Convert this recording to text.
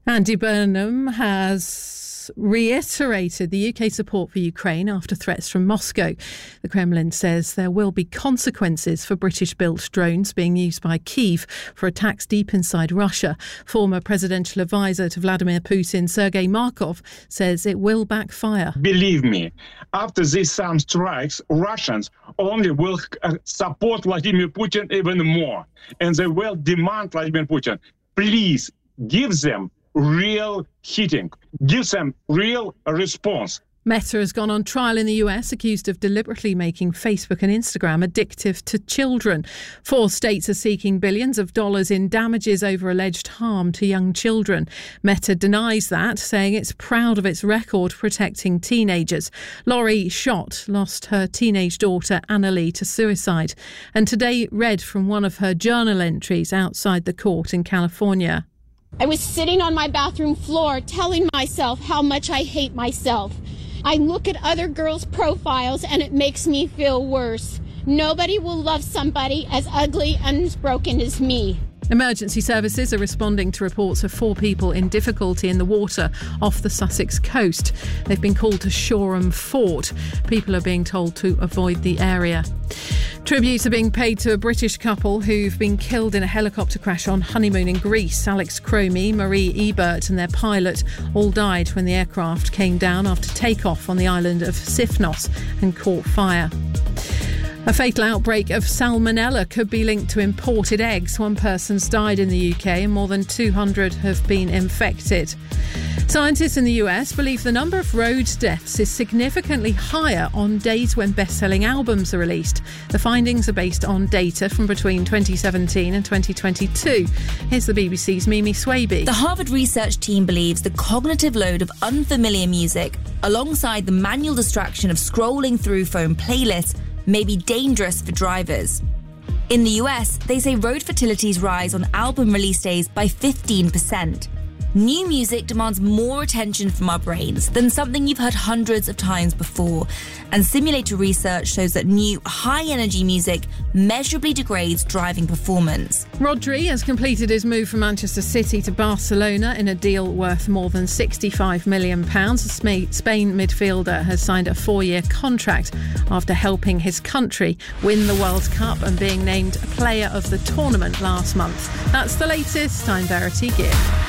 Andy Burnham has reiterated the UK support for Ukraine after threats from Moscow. The Kremlin says there will be consequences for British-built drones being used by Kyiv for attacks deep inside Russia. Former presidential advisor to Vladimir Putin, Sergei Markov, says it will backfire. Believe me, after these some strikes, Russians only will support Vladimir Putin even more. And they will demand Vladimir Putin, please give them real hitting, give them real response. Meta has gone on trial in the US, accused of deliberately making Facebook and Instagram addictive to children. 4 states are seeking billions of dollars in damages over alleged harm to young children. Meta denies that, saying it's proud of its record protecting teenagers. Laurie Schott lost her teenage daughter Annalie to suicide, and today read from one of her journal entries outside the court in California. I was sitting on my bathroom floor telling myself how much I hate myself. I look at other girls' profiles and it makes me feel worse. Nobody will love somebody as ugly and as broken as me. Emergency services are responding to reports of 4 people in difficulty in the water off the Sussex coast. They've been called to Shoreham Fort. People are being told to avoid the area. Tributes are being paid to a British couple who've been killed in a helicopter crash on honeymoon in Greece. Alex Cromie, Marie Ebert and their pilot all died when the aircraft came down after takeoff on the island of Sifnos and caught fire. A fatal outbreak of salmonella could be linked to imported eggs. 1 person's died in the UK and more than 200 have been infected. Scientists in the US believe the number of road deaths is significantly higher on days when best-selling albums are released. The findings are based on data from between 2017 and 2022. Here's the BBC's Mimi Swaby. The Harvard research team believes the cognitive load of unfamiliar music, alongside the manual distraction of scrolling through phone playlists, may be dangerous for drivers. In the US, they say road fatalities rise on album release days by 15%. New music demands more attention from our brains than something you've heard hundreds of times before, and simulator research shows that new, high-energy music measurably degrades driving performance. Rodri has completed his move from Manchester City to Barcelona in a deal worth more than £65 million. Spain midfielder has signed a 4-year contract after helping his country win the World Cup and being named Player of the Tournament last month. That's the latest. I'm Verity Gibb.